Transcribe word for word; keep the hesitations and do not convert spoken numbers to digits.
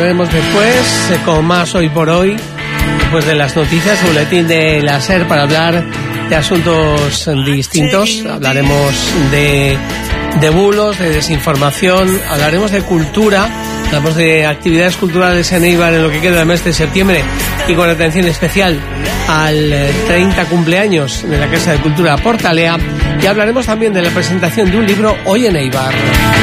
volveremos después eh, con más Hoy por Hoy, después de las noticias, boletín de la SER, para hablar de asuntos distintos. Hablaremos de, de bulos, de desinformación, hablaremos de cultura, hablamos de actividades culturales en Eibar en lo que queda del mes de septiembre, y con atención especial al treinta cumpleaños de la Casa de Cultura Portalea, y hablaremos también de la presentación de un libro hoy en Eibar.